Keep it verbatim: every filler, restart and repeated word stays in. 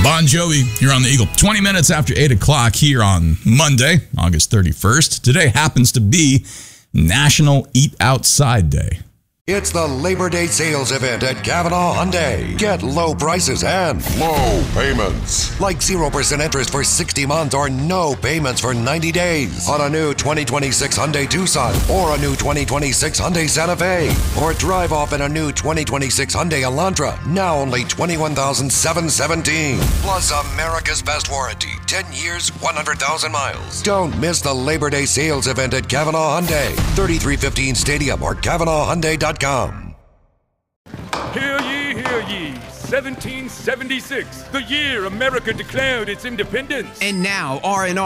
Bon Jovi, you're on the Eagle. twenty minutes after eight o'clock here on Monday, August thirty-first. Today happens to be National Eat Outside Day. It's the Labor Day sales event at Cavanaugh Hyundai. Get low prices and low payments. Like zero percent interest for sixty months or no payments for ninety days. On a new twenty twenty-six Hyundai Tucson or a new twenty twenty-six Hyundai Santa Fe. Or drive off in a new twenty twenty-six Hyundai Elantra. Now only twenty-one thousand seven hundred seventeen dollars. Plus America's best warranty. ten years, one hundred thousand miles. Don't miss the Labor Day sales event at Cavanaugh Hyundai. thirty-three fifteen Stadium or Cavanaugh Hyundai dot com. Hear ye, hear ye. seventeen seventy-six, the year America declared its independence. And now R and R